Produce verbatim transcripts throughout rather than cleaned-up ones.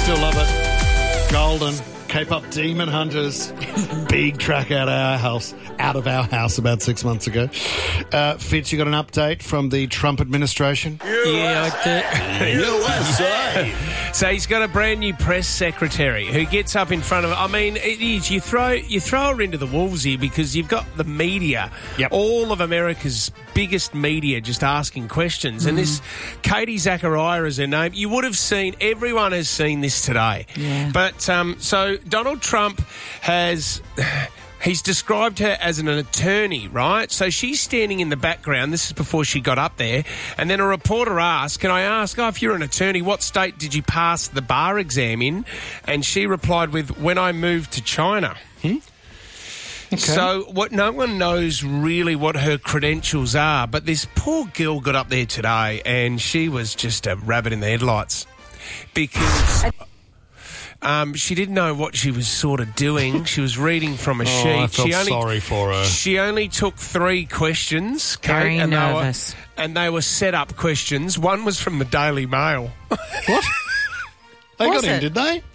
Still love it. Golden. Cape Up Demon Hunters. Big track out of our house. Out of our house about six months ago. Uh, Fitz, you got an update from the Trump administration? Yeah, I do. U S A. So he's got a brand new press secretary who gets up in front of... I mean, it is, you throw you throw her into the wolves here because you've got the media, Yep. all of America's biggest media just asking questions. Mm. And this Katie Zachariah is her name. You would have seen, everyone has seen this today. Yeah. But um, so Donald Trump has... He's described her as an attorney, right? So she's standing in the background. This is before she got up there. And then a reporter asked, can I ask, oh, if you're an attorney, what state did you pass the bar exam in? And she replied with, when I moved to China. Hmm? Okay. So what no one knows really what her credentials are, but this poor girl got up there today and she was just a rabbit in the headlights because... Um, she didn't know what she was sort of doing. She was reading from a Oh, sheet. I felt she only, sorry for her. She only took three questions. Kate, Very and nervous. They were, and they were set-up questions. One was from the Daily Mail. What? They Was got him, it? did they?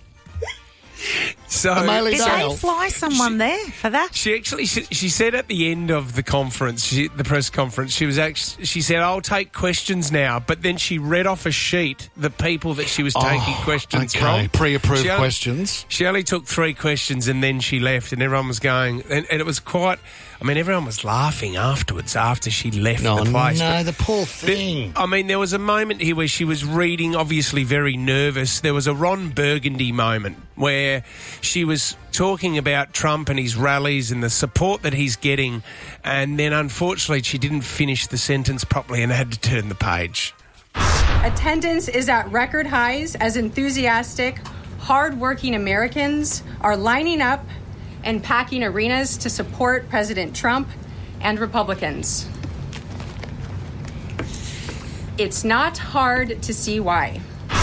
So The Mail Did Mail. they fly someone She- there for that? She actually, she, she said at the end of the conference, she, the press conference, she was actually, she said, "I'll take questions now." But then she read off a sheet the people that she was taking Oh, questions okay. from. Pre-approved She only- questions. She only took three questions and then she left, and everyone was going, and, and it was quite. I mean, everyone was laughing afterwards after she left No, the place. no, But the poor thing. I mean, there was a moment here where she was reading, obviously very nervous. There was a Ron Burgundy moment where she was talking about Trump and his rallies and the support that he's getting, and then unfortunately she didn't finish the sentence properly and had to turn the page. Attendance is at record highs as enthusiastic, hardworking Americans are lining up and packing arenas to support President Trump and Republicans. It's not hard to see why.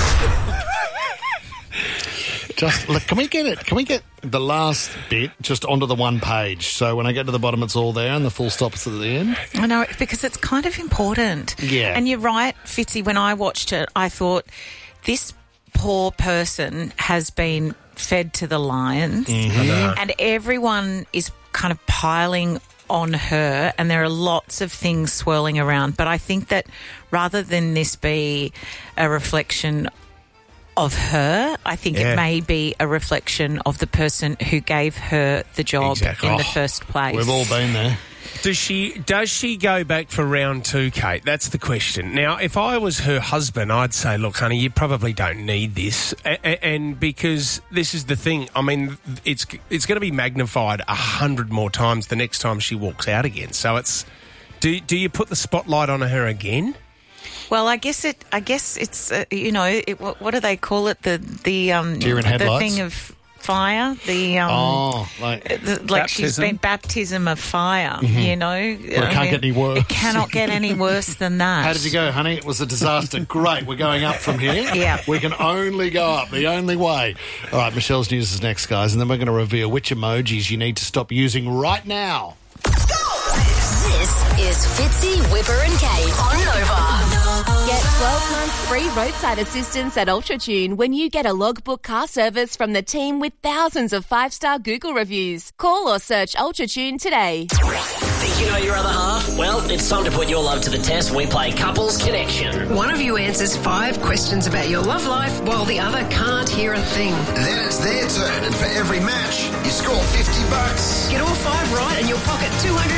Just look, can we get it? Can we get the last bit just onto the one page? So when I get to the bottom, it's all there, and the full stop's at the end. I know, because it's kind of important. Yeah. And you're right, Fitzy, when I watched it, I thought this poor person has been fed to the lions, Mm-hmm. and everyone is kind of piling on her, and there are lots of things swirling around. But I think that rather than this be a reflection of her, I think Yeah. it may be a reflection of the person who gave her the job Exactly. in the Oh, first place. We've all been there. Does she does she go back for round two, Kate? That's the question. Now, if I was her husband, I'd say, look, honey, you probably don't need this. A- a- and because this is the thing, I mean, it's it's going to be magnified a hundred more times the next time she walks out again. So it's, do, do you put the spotlight on her again? Well, I guess it. I guess it's. Uh, you know, it, what, what do they call it? The the um Deer in the headlights? thing of fire. The um. Oh, like the- like she's Baptism? been baptism of fire. You know, it can't get any worse. It cannot get any worse than that. how did you go, honey? It was a disaster. Great, we're going up from here. Yeah. We can only go up, the only way. All right, Michelle's news is next, guys, and then we're going to reveal which emojis you need to stop using right now. This is Fitzy, Whipper and Kate on Nova. Get twelve months free roadside assistance at UltraTune when you get a logbook car service from the team with thousands of five-star Google reviews. Call or search UltraTune today. Think you know your other half? Well, it's time to put your love to the test. We play Couples Connection. One of you answers five questions about your love life while the other can't hear a thing. Then it's their turn, and for every match, you score fifty bucks.